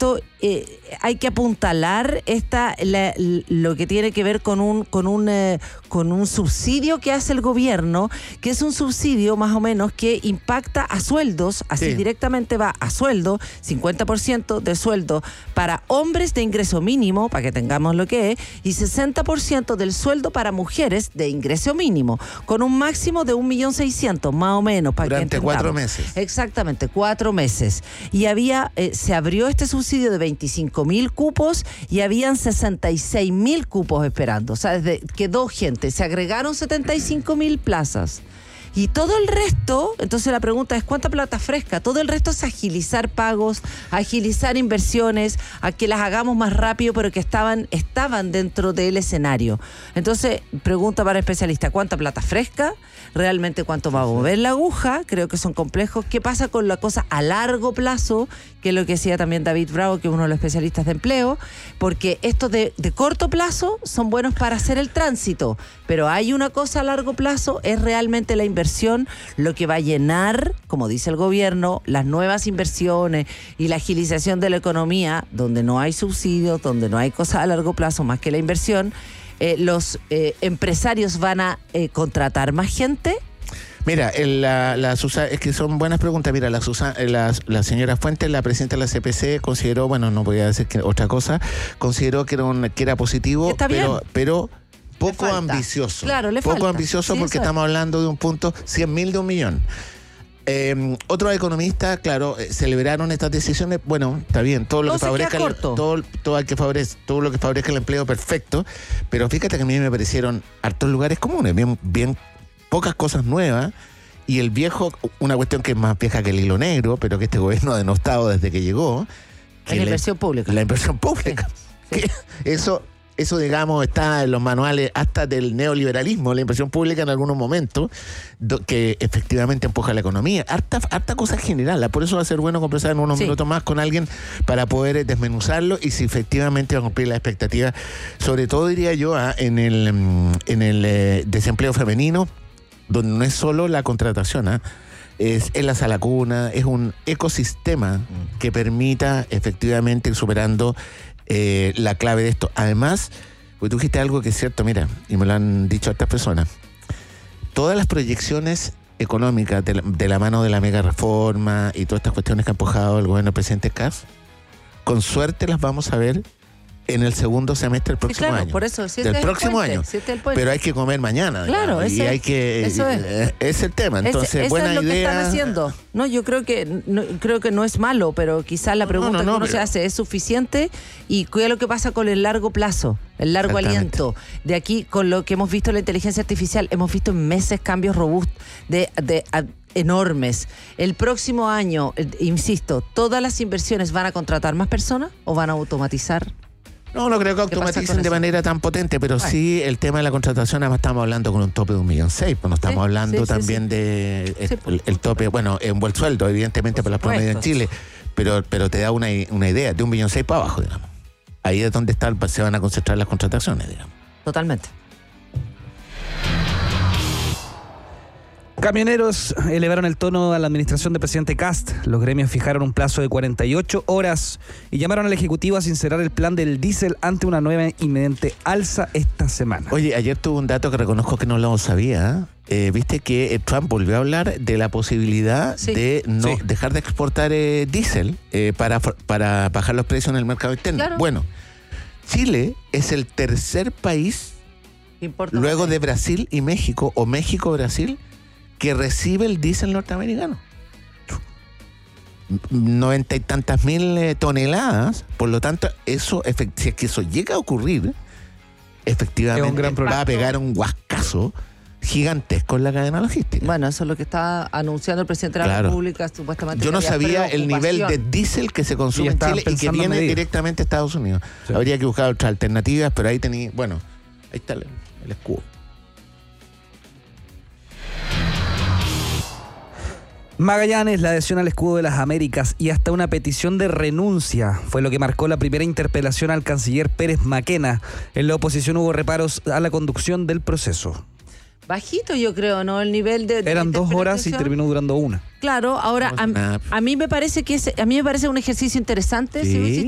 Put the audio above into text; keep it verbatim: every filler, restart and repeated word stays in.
esto eh, hay que apuntalar esta la, lo que tiene que ver con un con un eh, con un subsidio que hace el gobierno, que es un subsidio más o menos que impacta a sueldos, así Sí. directamente va a sueldo, cincuenta por ciento de sueldo para hombres de ingreso mínimo, para que tengamos lo que es, y sesenta por ciento del sueldo para mujeres de ingreso mínimo, con un máximo de un millón seiscientos más o menos. Para Durante que cuatro entendamos. meses. Exactamente, cuatro meses. Y había, eh, se abrió este subsidio de veinticinco mil cupos y habían sesenta y seis mil cupos esperando. O sea, desde, quedó gente, se agregaron setenta y cinco mil plazas. Y todo el resto, entonces la pregunta es ¿cuánta plata fresca? Todo el resto es agilizar pagos, agilizar inversiones, a que las hagamos más rápido, pero que estaban, estaban dentro del escenario. Entonces, pregunta para especialista, ¿cuánta plata fresca? ¿Realmente cuánto va a mover la aguja? Creo que son complejos. ¿Qué pasa con la cosa a largo plazo? Que es lo que decía también David Bravo, que es uno de los especialistas de empleo, porque estos de, de corto plazo son buenos para hacer el tránsito, pero hay una cosa a largo plazo, es realmente la inversión lo que va a llenar, como dice el gobierno, las nuevas inversiones y la agilización de la economía, donde no hay subsidios, donde no hay cosas a largo plazo más que la inversión. Eh, los eh, empresarios van a eh, contratar más gente. Mira, el, la, la Susa, es que son buenas preguntas. Mira, la, Susa, la, la señora Fuentes, la presidenta de la C P C, consideró, bueno, no podía decir que otra cosa, consideró que era, un, que era positivo, Está pero, bien. pero poco Le falta. ambicioso. Claro, le poco falta. ambicioso Sí, porque eso es. estamos hablando de un punto, cien mil de un millón. Eh, otros economistas, claro, eh, celebraron estas decisiones. Bueno, está bien, todo lo Todo que se favorezca queda el, corto. todo, todo, el que favorece, todo lo que favorezca el empleo, perfecto. Pero fíjate que a mí me parecieron hartos lugares comunes, bien, bien pocas cosas nuevas. Y el viejo, una cuestión que es más vieja que el hilo negro, pero que este gobierno ha denostado desde que llegó. Que La inversión pública. La inversión pública. Sí, sí. Que eso, eso, digamos, está en los manuales hasta del neoliberalismo, la inversión pública en algunos momentos, do, que efectivamente empuja la economía. Harta, harta cosa general. Por eso va a ser bueno conversar en unos Sí. minutos más con alguien para poder desmenuzarlo y si efectivamente va a cumplir las expectativas. Sobre todo, diría yo, ah, en el, en el eh, desempleo femenino, donde no es solo la contratación, ¿eh? es, es la sala cuna, es un ecosistema que permita efectivamente ir superando eh, la clave de esto. Además, porque tú dijiste algo que es cierto, mira, y me lo han dicho otras personas, todas las proyecciones económicas de la, de la mano de la mega reforma y todas estas cuestiones que ha empujado el gobierno del presidente Kass, con suerte las vamos a ver en el segundo semestre del próximo Sí, claro, año. por eso, si este del es el próximo puente, año. si este es el puente. Pero hay que comer mañana. Claro, digamos, y ese- hay que eso es. eh, es el tema. Entonces, Ese- eso buena es lo idea. que están haciendo. No, yo creo que no, creo que no es malo, pero quizás la No, pregunta no, no, que uno pero- se hace es suficiente y qué es lo que pasa con el largo plazo, el largo Exactamente. aliento. De aquí, con lo que hemos visto en la inteligencia artificial, hemos visto en meses cambios robustos de, de a- enormes. El próximo año, eh, insisto, ¿todas las inversiones van a contratar más personas o van a automatizar? No, no creo que ¿Qué pasa con automaticen de eso? manera tan potente, pero Bueno. sí el tema de la contratación, además estamos hablando con un tope de un millón seis, pues no estamos Sí, hablando sí, sí, también sí. de Sí, el, por el tope, bueno, en buen sueldo, evidentemente, Por para las promedios en supuesto. Chile, pero, pero te da una, una idea, de un millón seis para abajo, digamos. Ahí es donde está, se van a concentrar las contrataciones, digamos. Totalmente. Camioneros elevaron el tono a la administración del presidente Kast. Los gremios fijaron un plazo de cuarenta y ocho horas y llamaron al Ejecutivo a sincerar el plan del diésel ante una nueva inminente alza esta semana. Oye, ayer tuve un dato que reconozco que no lo sabía. Eh, Viste que eh, Trump volvió a hablar de la posibilidad Sí. de no Sí. dejar de exportar eh, diésel eh, para, para bajar los precios en el mercado interno. Claro. Bueno, Chile es el tercer país, Importa luego más. de Brasil y México, o México-Brasil, que recibe el diésel norteamericano. Noventa y tantas mil eh, toneladas, por lo tanto, eso, efect- si es que eso llega a ocurrir, efectivamente Es un gran va problema. a pegar un guascazo gigantesco en la cadena logística. Bueno, eso es lo que está anunciando el presidente de la Claro. República, supuestamente. Yo no que había sabía el nivel de preocupación. diésel que se Y consume ya en estaban Chile y que pensando viene medir. directamente a Estados Unidos. Sí. Habría que buscar otras alternativas, pero ahí tenía, bueno, ahí está el, el escudo. Magallanes, la adhesión al escudo de las Américas y hasta una petición de renuncia fue lo que marcó la primera interpelación al canciller Pérez Maquena. En la oposición hubo reparos a la conducción del proceso. Bajito, yo creo, ¿no? El nivel de. de Eran dos horas y interpretación. terminó durando una. Claro, ahora No, a, nada. a mí me parece que es, a mí me parece un ejercicio interesante. Sí. si- si